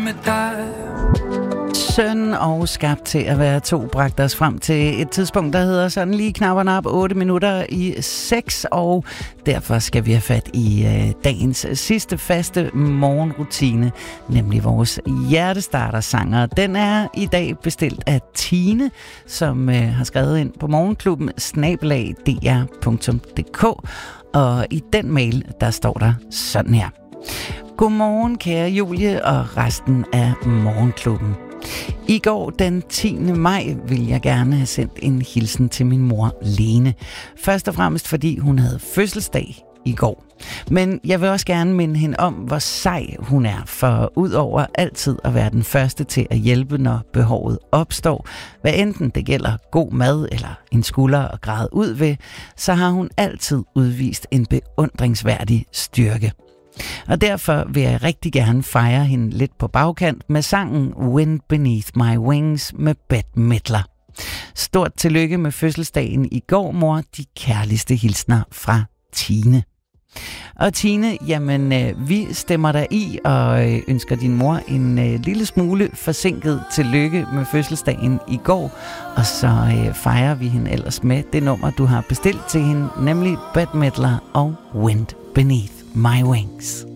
med dig. Søn og skabt til at være to bragte os frem til et tidspunkt, der hedder sådan lige knapperne op 8 minutter i 6, og derfor skal vi have fat i dagens sidste faste morgenrutine, nemlig vores hjertestartersanger. Den er i dag bestilt af Tine, som har skrevet ind på morgenklubben @dr.dk, og i den mail, der står der sådan her. Godmorgen, kære Julie og resten af morgenklubben. I går den 10. maj ville jeg gerne have sendt en hilsen til min mor Lene. Først og fremmest fordi hun havde fødselsdag i går. Men jeg vil også gerne minde hende om, hvor sej hun er, for udover altid at være den første til at hjælpe, når behovet opstår, hvad enten det gælder god mad eller en skulder at græde ud ved, så har hun altid udvist en beundringsværdig styrke. Og derfor vil jeg rigtig gerne fejre hende lidt på bagkant med sangen Wind Beneath My Wings med Bette Midler. Stort tillykke med fødselsdagen i går, mor. De kærligste hilsner fra Tine. Og Tine, jamen vi stemmer dig i og ønsker din mor en lille smule forsinket tillykke med fødselsdagen i går. Og så fejrer vi hende ellers med det nummer, du har bestilt til hende, nemlig Bette Midler og Wind Beneath My Wings.